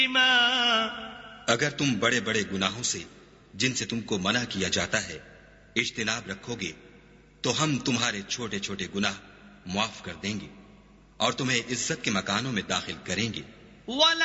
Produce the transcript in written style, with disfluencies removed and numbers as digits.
अगर तुम बड़े बड़े गुनाहों से जिनसे तुमको मना किया जाता है इज्तिनाब रखोगे तो हम तुम्हारे छोटे छोटे गुनाह माफ कर देंगे और तुम्हें इज्जत के मकानों में दाखिल करेंगे।